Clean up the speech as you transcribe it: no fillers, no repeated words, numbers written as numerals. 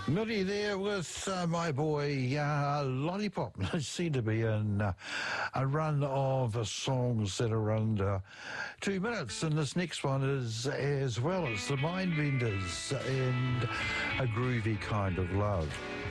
Millie there with my boy Lollipop. They seem to be in a run of songs that are under 2 minutes, and this next one is as well. It's the Mindbenders and A Groovy Kind of Love.